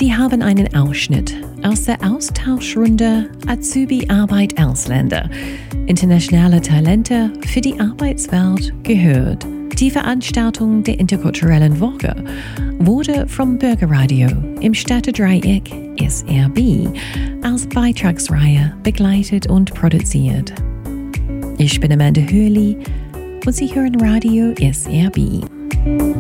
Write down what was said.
Sie haben einen Ausschnitt aus der Austauschrunde Azubi-Arbeit Ausländer. Internationale Talente für die Arbeitswelt gehört. Die Veranstaltung der interkulturellen Woche wurde vom Bürgerradio im Städtedreieck SRB als Beitragsreihe begleitet und produziert. Ich bin Amanda Hurley und Sie hören Radio SRB.